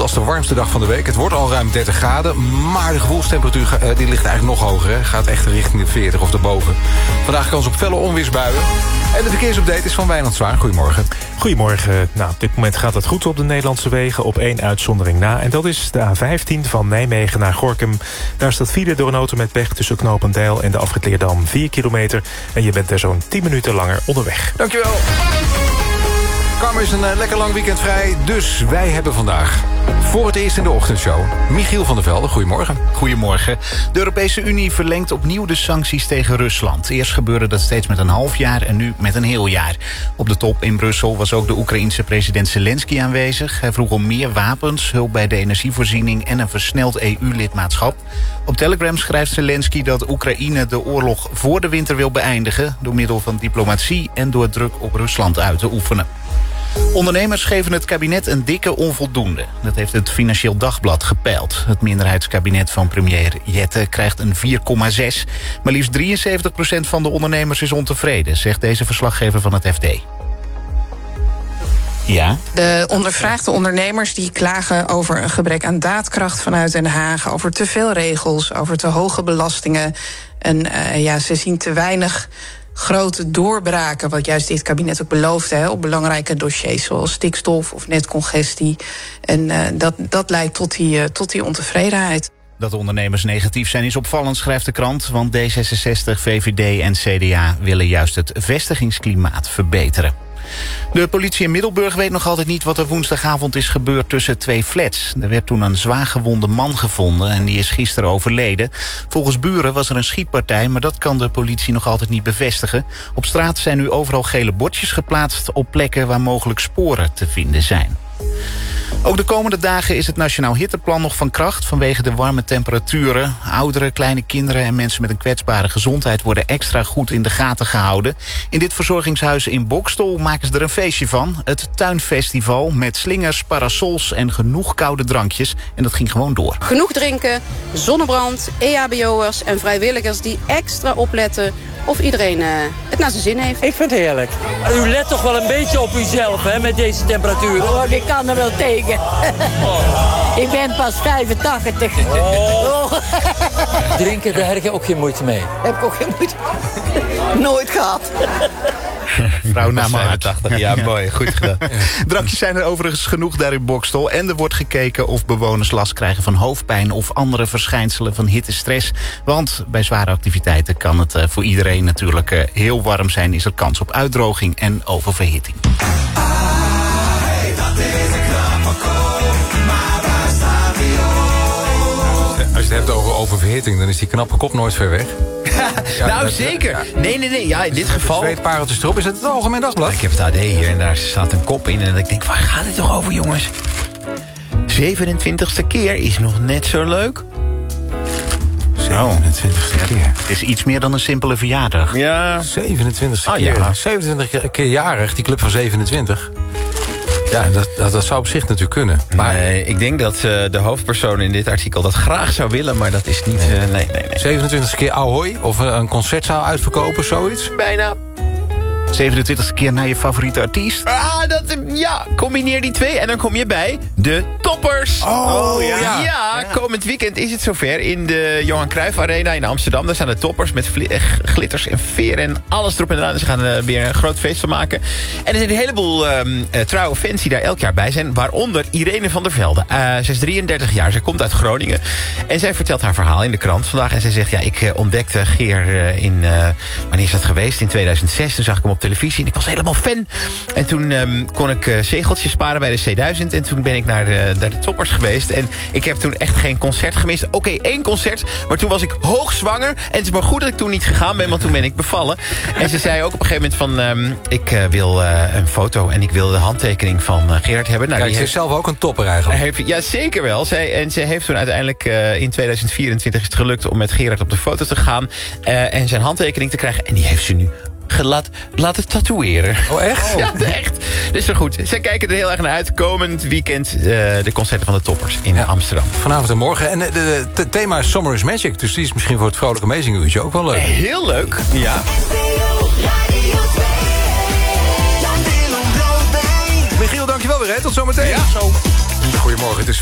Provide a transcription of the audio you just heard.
als de warmste dag van de week. Het wordt al ruim 30 graden, maar de gevoelstemperatuur die ligt eigenlijk nog hoger. Hè. Gaat echt richting de 40 of erboven. Vandaag kans op felle onweersbuien. En de verkeersupdate is van Wijnand Zwaar. Goedemorgen. Goedemorgen. Op dit moment gaat het goed op de Nederlandse wegen, op 1 uitzondering na. En dat is de A15 van Nijmegen naar Gorinchem. Daar staat file door een auto met pech tussen Knopendijl en de afrit Leerdam 4 kilometer. En je bent er zo'n 10 minuten langer onderweg. Dankjewel. Carmen is een lekker lang weekend vrij, dus wij hebben vandaag voor het eerst in de ochtendshow Michiel van der Velde. Goedemorgen. Goedemorgen. De Europese Unie verlengt opnieuw de sancties tegen Rusland. Eerst gebeurde dat steeds met een half jaar en nu met een heel jaar. Op de top in Brussel was ook de Oekraïense president Zelensky aanwezig. Hij vroeg om meer wapens, hulp bij de energievoorziening en een versneld EU-lidmaatschap. Op Telegram schrijft Zelensky dat Oekraïne de oorlog voor de winter wil beëindigen door middel van diplomatie en door druk op Rusland uit te oefenen. Ondernemers geven het kabinet een dikke onvoldoende. Dat heeft het Financieel Dagblad gepeild. Het minderheidskabinet van premier Jette krijgt een 4,6. Maar liefst 73% van de ondernemers is ontevreden, zegt deze verslaggever van het FD. Ja? De ondervraagde ondernemers die klagen over een gebrek aan daadkracht vanuit Den Haag, over te veel regels, over te hoge belastingen. En ze zien te weinig grote doorbraken, wat juist dit kabinet ook beloofde, op belangrijke dossiers zoals stikstof of netcongestie. En dat leidt tot die ontevredenheid. Dat de ondernemers negatief zijn is opvallend, schrijft de krant, want D66, VVD en CDA willen juist het vestigingsklimaat verbeteren. De politie in Middelburg weet nog altijd niet wat er woensdagavond is gebeurd tussen 2 flats. Er werd toen een zwaargewonde man gevonden en die is gisteren overleden. Volgens buren was er een schietpartij, maar dat kan de politie nog altijd niet bevestigen. Op straat zijn nu overal gele bordjes geplaatst op plekken waar mogelijk sporen te vinden zijn. Ook de komende dagen is het Nationaal Hitteplan nog van kracht vanwege de warme temperaturen. Ouderen, kleine kinderen en mensen met een kwetsbare gezondheid worden extra goed in de gaten gehouden. In dit verzorgingshuis in Boxtel maken ze er een feestje van. Het tuinfestival met slingers, parasols en genoeg koude drankjes. En dat ging gewoon door. Genoeg drinken, zonnebrand, EHBO'ers en vrijwilligers die extra opletten of iedereen het naar zijn zin heeft. Ik vind het heerlijk. U let toch wel een beetje op uzelf, hè, met deze temperaturen? Oh, ik kan er wel tegen. Ik ben pas 85. Oh. Drinken, daar heb je ook geen moeite mee. Heb ik ook geen moeite. Nooit gehad. Vrouw na maar 85, ja, mooi, goed gedaan. Drankjes zijn er overigens genoeg daar in Boxtel. En er wordt gekeken of bewoners last krijgen van hoofdpijn of andere verschijnselen van hittestress. Want bij zware activiteiten kan het voor iedereen natuurlijk heel warm zijn. Is er kans op uitdroging en oververhitting. Als je het hebt over oververhitting, dan is die knappe kop nooit ver weg. Ja, nou, zeker. Nee. Ja, in dit geval... Zweetpareltjes erop. Is het Algemeen Dagblad? Ik heb het AD hier en daar staat een kop in. En ik denk, waar gaat het toch over, jongens? 27e keer is nog net zo leuk. 27e keer. Het is iets meer dan een simpele verjaardag. Ja. 27e keer. Ja. 27 keer jarig, die club van 27. Ja, dat zou op zich natuurlijk kunnen. Maar ik denk dat de hoofdpersoon in dit artikel dat graag zou willen, maar dat is niet... Nee. 27 keer Ahoy of een concertzaal uitverkopen, zoiets? Bijna. 27e keer naar je favoriete artiest. Combineer die twee en dan kom je bij de toppers. Oh, ja. Ja, komend weekend is het zover in de Johan Cruijff Arena in Amsterdam. Daar staan de toppers met glitters en veer en alles erop en eraan. Ze gaan weer een groot feest van maken. En er zijn een heleboel trouwe fans die daar elk jaar bij zijn. Waaronder Irene van der Velde. Zij is 33 jaar, zij komt uit Groningen. En zij vertelt haar verhaal in de krant vandaag. En zij zegt, ik ontdekte Geer wanneer is dat geweest? In 2006. Toen zag ik hem op televisie en ik was helemaal fan. En toen kon ik zegeltjes sparen bij de C1000. En toen ben ik naar de toppers geweest. En ik heb toen echt geen concert gemist. Oké, 1 concert, maar toen was ik hoogzwanger. En het is maar goed dat ik toen niet gegaan ben, want toen ben ik bevallen. En ze zei ook op een gegeven moment van... ik wil een foto en ik wil de handtekening van Gerard hebben. Nou, die heeft zelf ook een topper eigenlijk. Ja, zeker wel. Ze heeft toen uiteindelijk in 2024 is het gelukt om met Gerard op de foto te gaan. En zijn handtekening te krijgen. En die heeft ze nu laten tatoeëren. Oh, echt? Ja, echt. Dus zo goed. Zij kijken er heel erg naar uit. Komend weekend de concerten van de toppers in Amsterdam. Vanavond en morgen. En het thema is Summer is Magic. Dus die is misschien voor het vrolijke Amazing uurtje ook wel leuk. Heel leuk. Ja. Michiel, dankjewel weer. Tot zometeen. Ja, zo. Goedemorgen, het is